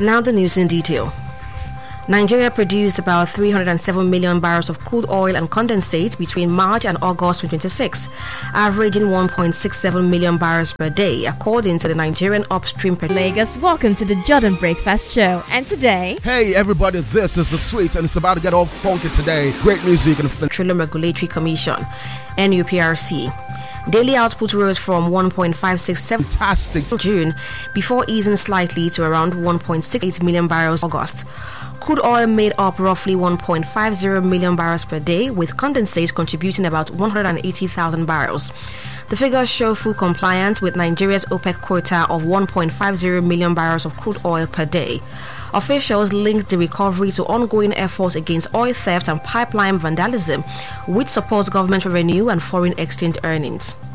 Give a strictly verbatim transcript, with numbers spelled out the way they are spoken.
Now the news in detail. Nigeria produced about three hundred seven million barrels of crude oil and condensate between March and August twenty twenty-six, averaging one point six seven million barrels per day, according to the Nigerian Upstream. Lagos, welcome to the Jordan Breakfast Show. And today, hey everybody, this is The Sweet, and it's about to get all funky today. Great music and Petroleum Regulatory Commission, N U P R C. Daily output rose from one point five six seven fantastic June before easing slightly to around one point six eight million barrels in August. Crude oil made up roughly one point five zero million barrels per day, with condensate contributing about one hundred eighty thousand barrels. The figures show full compliance with Nigeria's OPEC quota of one point five zero million barrels of crude oil per day. Officials linked the recovery to ongoing efforts against oil theft and pipeline vandalism, which supports government revenue and foreign exchange earnings.